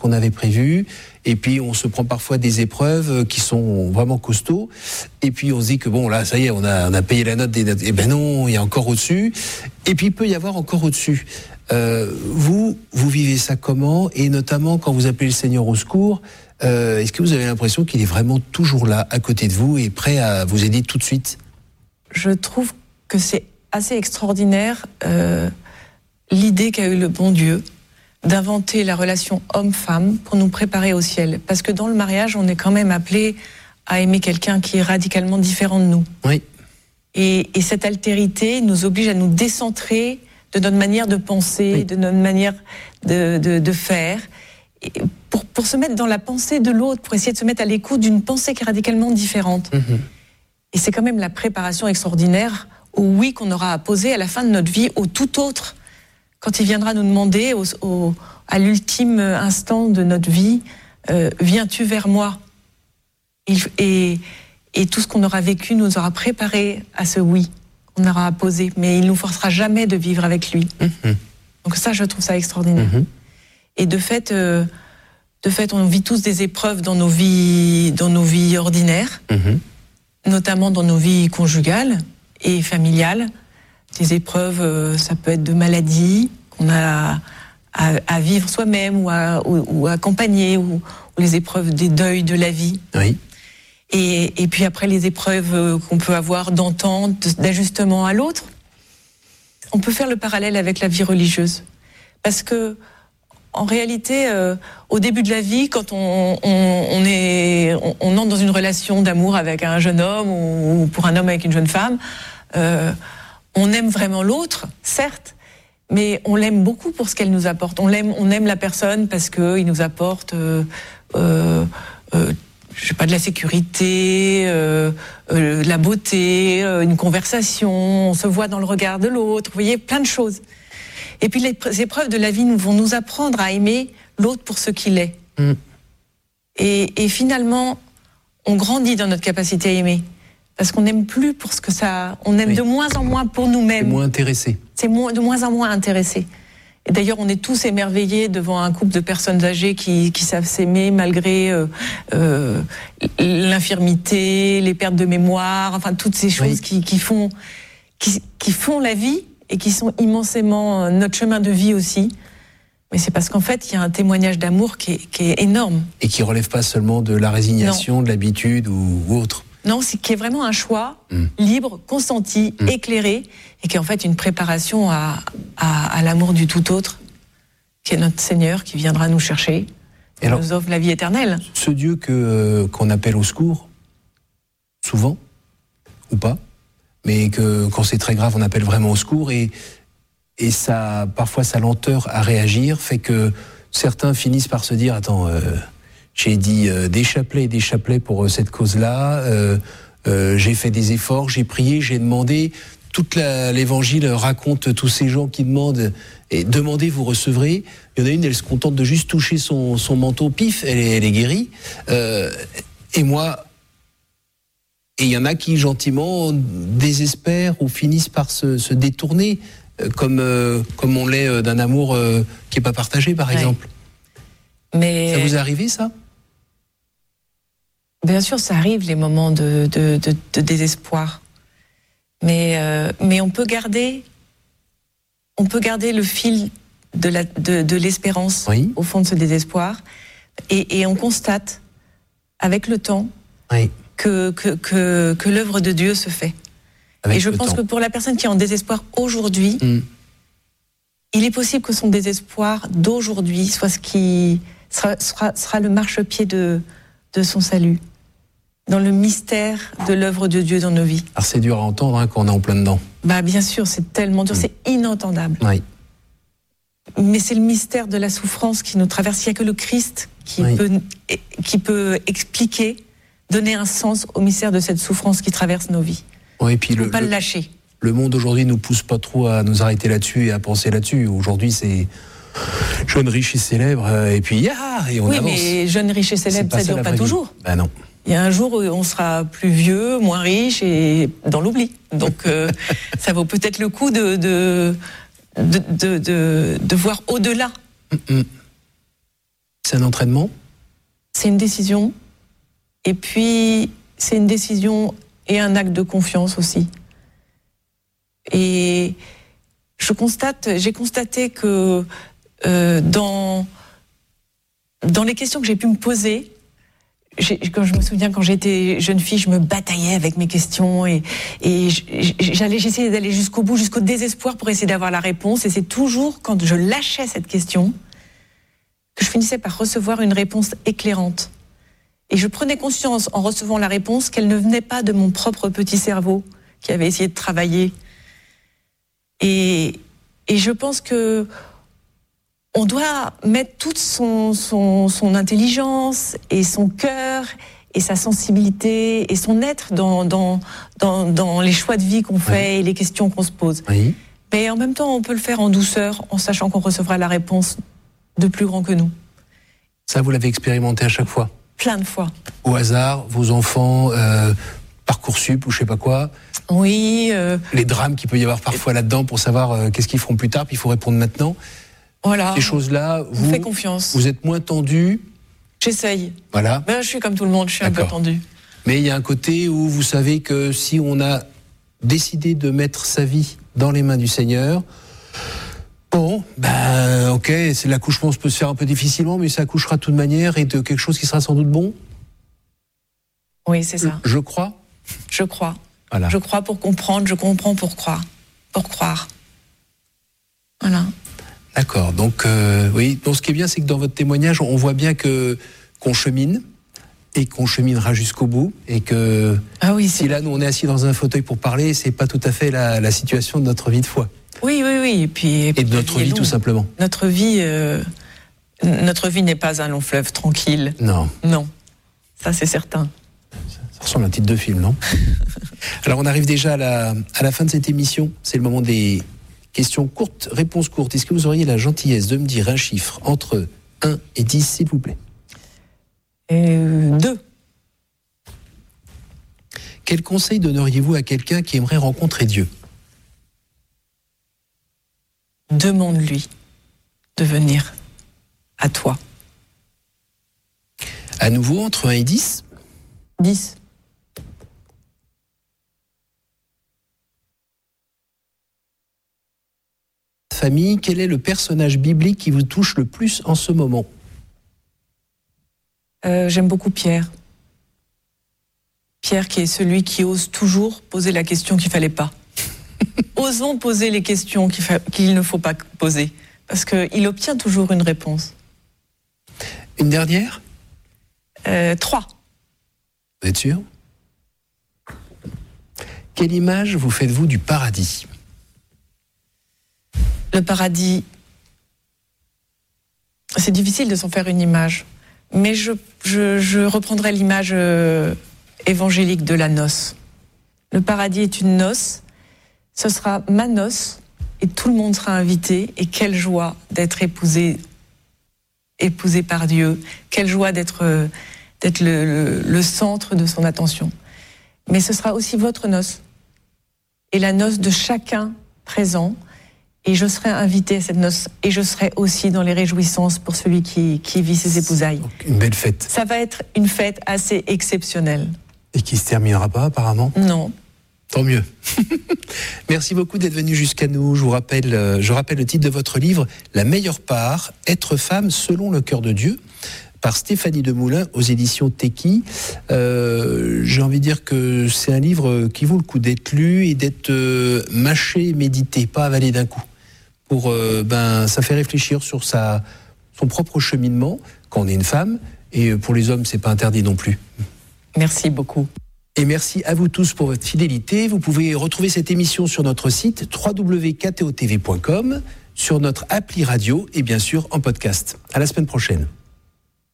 qu'on avait prévu. Et puis, on se prend parfois des épreuves qui sont vraiment costauds. Et puis, on se dit que bon, là, ça y est, on a payé la note des notes. Eh ben non, il y a encore au-dessus. Et puis, il peut y avoir encore au-dessus. Vous vivez ça comment? Et notamment, quand vous appelez le Seigneur au secours, est-ce que vous avez l'impression qu'il est vraiment toujours là, à côté de vous, et prêt à vous aider tout de suite? Je trouve que c'est assez extraordinaire l'idée qu'a eu le bon Dieu d'inventer la relation homme-femme pour nous préparer au ciel. Parce que dans le mariage, on est quand même appelé à aimer quelqu'un qui est radicalement différent de nous. Oui. Et cette altérité nous oblige à nous décentrer de notre manière de penser, oui, de notre manière de faire, et pour se mettre dans la pensée de l'autre, pour essayer de se mettre à l'écoute d'une pensée qui est radicalement différente. Mmh. Et c'est quand même la préparation extraordinaire au oui qu'on aura à poser à la fin de notre vie, au tout autre, quand il viendra nous demander à l'ultime instant de notre vie, viens-tu vers moi? Et tout ce qu'on aura vécu nous aura préparé à ce oui qu'on aura à poser, mais il ne nous forcera jamais de vivre avec lui. Mmh. Donc ça, je trouve ça extraordinaire. Mmh. Et de fait, on vit tous des épreuves dans nos vies ordinaires, mmh, notamment dans nos vies conjugales et familiales. Des épreuves, ça peut être de maladies qu'on a à vivre soi-même ou à accompagner, ou les épreuves des deuils de la vie. Oui. Et puis après, les épreuves qu'on peut avoir d'entente, d'ajustement à l'autre. On peut faire le parallèle avec la vie religieuse. Parce que, en réalité, au début de la vie, quand on entre dans une relation d'amour avec un jeune homme ou pour un homme avec une jeune femme, on aime vraiment l'autre, certes, mais on l'aime beaucoup pour ce qu'elle nous apporte. On aime la personne parce qu'il nous apporte, je sais pas, de la sécurité, de la beauté, une conversation, on se voit dans le regard de l'autre, vous voyez, plein de choses. Et puis les épreuves de la vie vont nous apprendre à aimer l'autre pour ce qu'il est. Mm. Et finalement, on grandit dans notre capacité à aimer. Parce qu'on n'aime plus pour ce que ça... On aime, oui, de moins en moins pour nous-mêmes. C'est moins intéressé. C'est de moins en moins intéressé. Et d'ailleurs, on est tous émerveillés devant un couple de personnes âgées qui savent s'aimer malgré l'infirmité, les pertes de mémoire, enfin toutes ces choses, oui, qui font la vie et qui sont immensément notre chemin de vie aussi. Mais c'est parce qu'en fait, il y a un témoignage d'amour qui est énorme. Et qui ne relève pas seulement de la résignation, non, de l'habitude ou autre. Non, c'est qui est vraiment un choix libre, consenti, éclairé, et qui est en fait une préparation à l'amour du tout autre, qui est notre Seigneur, qui viendra nous chercher, et nous offre la vie éternelle. Ce Dieu qu'on appelle au secours, souvent, ou pas, mais que quand c'est très grave, on appelle vraiment au secours, et ça, parfois sa lenteur à réagir fait que certains finissent par se dire, attends... j'ai dit des chapelets pour cette cause-là. J'ai fait des efforts, j'ai prié, j'ai demandé. Toute l'évangile raconte tous ces gens qui demandent. Et demandez, vous recevrez. Il y en a une, elle se contente de juste toucher son manteau, pif, elle est guérie. Et moi, il y en a qui gentiment désespèrent ou finissent par se détourner, comme on l'est d'un amour qui n'est pas partagé, par exemple. Mais... Ça vous est arrivé, ça ? Bien sûr, ça arrive, les moments de désespoir. Mais on peut garder le fil de l'espérance, oui, au fond de ce désespoir. Et on constate, avec le temps, oui, que l'œuvre de Dieu se fait. Avec et je pense que pour la personne qui est en désespoir aujourd'hui, il est possible que son désespoir d'aujourd'hui soit ce qui sera le marchepied de son salut, dans le mystère de l'œuvre de Dieu dans nos vies. Alors c'est dur à entendre quand on est en plein dedans. Bah bien sûr, c'est tellement dur, c'est inentendable. Oui. Mais c'est le mystère de la souffrance qui nous traverse. Il n'y a que le Christ qui peut expliquer, donner un sens au mystère de cette souffrance qui traverse nos vies. Oui, et puis il ne faut pas le lâcher. Le monde aujourd'hui ne nous pousse pas trop à nous arrêter là-dessus et à penser là-dessus. Aujourd'hui, c'est jeune, riche et célèbre, et puis et on avance. Oui, mais jeune, riche et célèbre, ça ne dure pas toujours. Ben non. Il y a un jour où on sera plus vieux, moins riche et dans l'oubli. Donc ça vaut peut-être le coup de voir au-delà. C'est un entraînement ? C'est une décision. Et puis, c'est une décision et un acte de confiance aussi. Et j'ai constaté que dans les questions que j'ai pu me poser, quand je me souviens, quand j'étais jeune fille, je me bataillais avec mes questions et j'essayais d'aller jusqu'au bout, jusqu'au désespoir pour essayer d'avoir la réponse. Et c'est toujours quand je lâchais cette question que je finissais par recevoir une réponse éclairante. Et je prenais conscience, en recevant la réponse, qu'elle ne venait pas de mon propre petit cerveau qui avait essayé de travailler. Et je pense que on doit mettre toute son intelligence et son cœur et sa sensibilité et son être dans les choix de vie qu'on fait et les questions qu'on se pose. Oui. Mais en même temps, on peut le faire en douceur, en sachant qu'on recevra la réponse de plus grand que nous. Ça, vous l'avez expérimenté à chaque fois ? Plein de fois. Au hasard, vos enfants, Parcoursup ou je sais pas quoi. Oui. Les drames qu'il peut y avoir parfois là-dedans pour savoir qu'est-ce qu'ils feront plus tard, puis il faut répondre maintenant. Voilà. Ces choses-là, vous faites confiance. Vous êtes moins tendu. J'essaye. Voilà. Ben, je suis comme tout le monde, je suis un peu tendu. Mais il y a un côté où vous savez que si on a décidé de mettre sa vie dans les mains du Seigneur, bon, ben ok, l'accouchement peut se faire un peu difficilement, mais ça accouchera de toute manière et de quelque chose qui sera sans doute bon. Oui, c'est ça. Je crois. Je crois. Voilà. Je crois pour comprendre, je comprends pour croire. Pour croire. Voilà. D'accord. Donc oui. Donc ce qui est bien, c'est que dans votre témoignage, on voit bien qu'on chemine et qu'on cheminera jusqu'au bout et que si là nous on est assis dans un fauteuil pour parler, c'est pas tout à fait la situation de notre vie de foi. Oui. Et puis de notre vie tout simplement. Notre vie n'est pas un long fleuve tranquille. Non. Ça c'est certain. Ça ressemble à un titre de film, non? Alors on arrive déjà à la fin de cette émission. C'est le moment des questions courtes, réponses courtes. Est-ce que vous auriez la gentillesse de me dire un chiffre entre 1 et 10, s'il vous plaît? 2. Quel conseil donneriez-vous à quelqu'un qui aimerait rencontrer Dieu? Demande-lui de venir à toi. À nouveau, entre 1 et 10? 10. Famille, quel est le personnage biblique qui vous touche le plus en ce moment? J'aime beaucoup Pierre. Pierre qui est celui qui ose toujours poser la question qu'il ne fallait pas. Osons poser les questions qu'il ne faut pas poser, parce qu'il obtient toujours une réponse. Une dernière? 3. Vous êtes sûr? Quelle image vous faites-vous du paradis? Le paradis, c'est difficile de s'en faire une image, mais je reprendrai l'image évangélique de la noce. Le paradis est une noce, ce sera ma noce, et tout le monde sera invité, et quelle joie d'être épousé par Dieu, quelle joie d'être le centre de son attention. Mais ce sera aussi votre noce, et la noce de chacun présent, et je serai invité à cette noce, et je serai aussi dans les réjouissances pour celui qui vit ses épousailles. Une belle fête. Ça va être une fête assez exceptionnelle. Et qui se terminera pas, apparemment? Non. Tant mieux. Merci beaucoup d'être venu jusqu'à nous. Je rappelle le titre de votre livre, La meilleure part, être femme selon le cœur de Dieu, par Stéphanie Demoulin aux éditions Teki. J'ai envie de dire que c'est un livre qui vaut le coup d'être lu et d'être mâché, médité, pas avalé d'un coup. Ça fait réfléchir sur son propre cheminement quand on est une femme, et pour les hommes, c'est pas interdit non plus. Merci beaucoup. Et merci à vous tous pour votre fidélité. Vous pouvez retrouver cette émission sur notre site www.ktotv.com, sur notre appli radio et bien sûr en podcast. À la semaine prochaine.